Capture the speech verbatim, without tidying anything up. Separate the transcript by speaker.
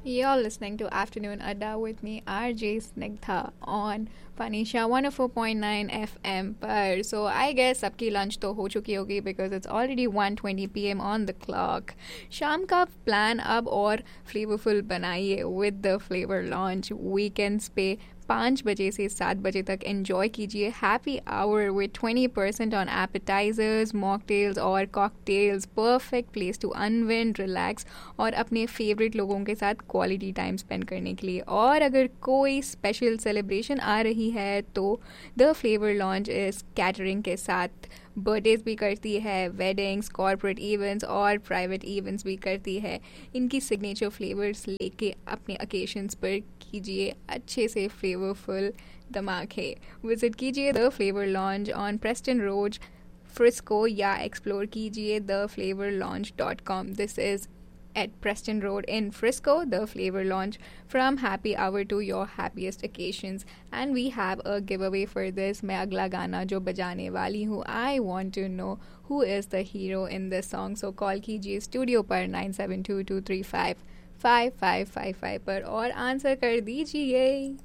Speaker 1: You're listening to Afternoon Adda with me, R J Snigdha, on Panisha one oh four point nine F M पर. So I guess सबकी lunch तो हो चुकी होगी because it's already one twenty p m on the clock. शाम का plan अब और फ्लेवरफुल बनाइए with the flavor launch. Weekends पे पाँच बजे से सात बजे तक एंजॉय कीजिए happy our with twenty percent on appetisers mocktails और cocktails. Perfect place to unwind relax और अपने फेवरेट लोगों के साथ क्वालिटी टाइम स्पेंड करने के लिए. और अगर कोई स्पेशल सेलिब्रेशन आ रही है तो the flavour launch is catering के साथ बर्थडेज भी करती है, वेडिंग्स, कॉर्पोरेट इवेंट्स और प्राइवेट इवेंट्स भी करती है. इनकी सिग्नेचर फ्लेवर्स लेके अपने ओकेशंस पर कीजिए अच्छे से फ्लेवरफुल धमाके. विजिट कीजिए the flavour launch on Preston road Frisco या एक्सप्लोर कीजिए the flavour launch dot com. This is at Preston Road in Frisco, the Flavor Launch. From happy hour to your happiest occasions. And we have a giveaway for this. मैं अगला गाना जो बजाने वाली हूँ, I want to know who is the hero in this song. So call कीजिए studio पर nine seven two two three five five five five five पर और आंसर कर दीजिए.